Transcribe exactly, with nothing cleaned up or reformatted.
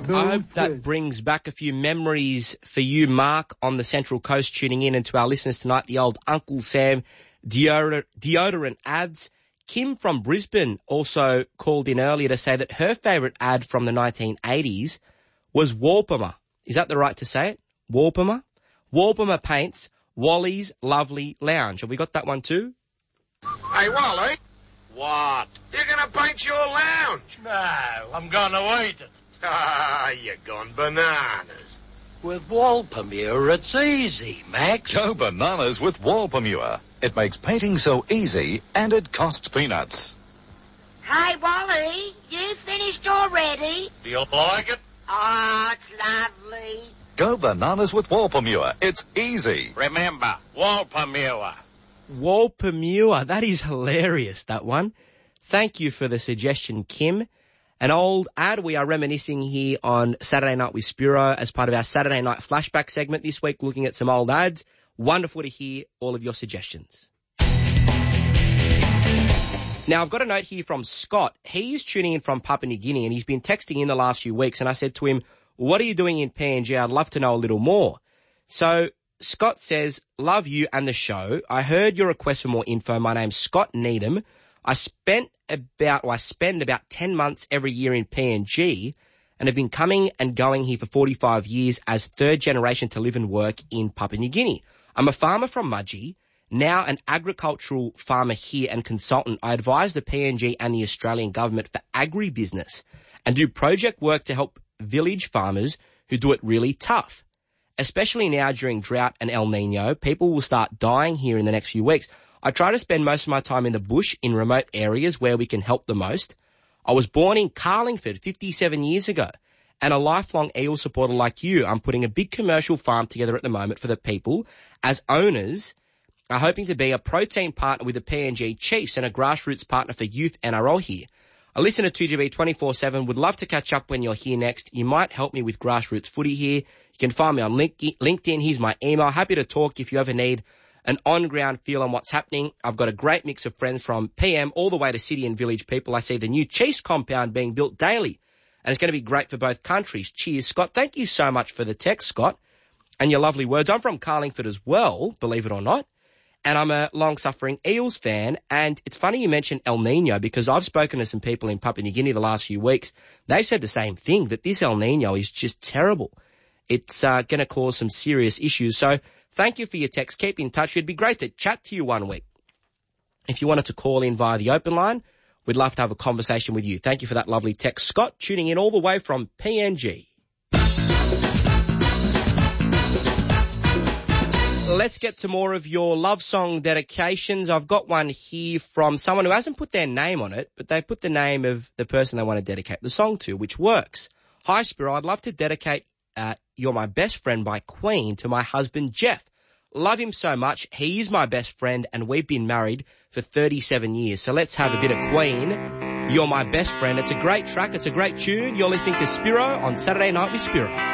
I hope that brings back a few memories for you, Mark, on the Central Coast, tuning in, and to our listeners tonight, the old Uncle Sam deodorant, deodorant ads. Kim from Brisbane also called in earlier to say that her favourite ad from the nineteen eighties was Walpama. Is that the right to say it? Walpama? Walpama paints Wally's Lovely Lounge. Have we got that one too? Hey, Wally. What? You're going to paint your lounge? No, I'm going to eat it. Ah, you're gone bananas. With Walpamure, it's easy, Max. Go bananas with Walpamure. It makes painting so easy, and it costs peanuts. Hey, Wally, you finished already? Do you like it? Oh, it's lovely. Go bananas with Walpamure. It's easy. Remember, Walpamure. Walpamure. That is hilarious, that one. Thank you for the suggestion, Kim. An old ad. We are reminiscing here on Saturday Night with Spiro as part of our Saturday Night Flashback segment this week, looking at some old ads. Wonderful to hear all of your suggestions. Now, I've got a note here from Scott. He is tuning in from Papua New Guinea, and he's been texting in the last few weeks, and I said to him, what are you doing in P N G? I'd love to know a little more. So Scott says, love you and the show. I heard your request for more info. My name's Scott Needham. I spent about, or I spend about ten months every year in P N G and have been coming and going here for forty-five years as third generation to live and work in Papua New Guinea. I'm a farmer from Mudgee, now an agricultural farmer here and consultant. I advise the P N G and the Australian government for agribusiness and do project work to help village farmers who do it really tough. Especially now during drought and El Nino, people will start dying here in the next few weeks. I try to spend most of my time in the bush in remote areas where we can help the most. I was born in Carlingford fifty-seven years ago and a lifelong eel supporter like you. I'm putting a big commercial farm together at the moment for the people as owners are hoping to be a protein partner with the P N G Chiefs and a grassroots partner for youth N R L here. I listen to two G B twenty-four seven. Would love to catch up when you're here next. You might help me with grassroots footy here. You can find me on LinkedIn. Here's my email. Happy to talk if you ever need an on-ground feel on what's happening. I've got a great mix of friends from P M all the way to city and village people. I see the new Chiefs compound being built daily, and it's going to be great for both countries. Cheers, Scott. Thank you so much for the text, Scott, and your lovely words. I'm from Carlingford as well, believe it or not, and I'm a long-suffering Eels fan. And it's funny you mentioned El Nino because I've spoken to some people in Papua New Guinea the last few weeks. They've said the same thing, that this El Nino is just terrible. It's uh, going to cause some serious issues. So thank you for your text. Keep in touch. It'd be great to chat to you one week. If you wanted to call in via the open line, we'd love to have a conversation with you. Thank you for that lovely text. Scott, tuning in all the way from P N G. Let's get to more of your love song dedications. I've got one here from someone who hasn't put their name on it, but they put the name of the person they want to dedicate the song to, which works. Hi, Spiro. I'd love to dedicate uh, You're My Best Friend by Queen to my husband, Jeff. Love him so much. He is my best friend, and we've been married for thirty-seven years. So let's have a bit of Queen. You're My Best Friend. It's a great track. It's a great tune. You're listening to Spiro on Saturday Night with Spiro.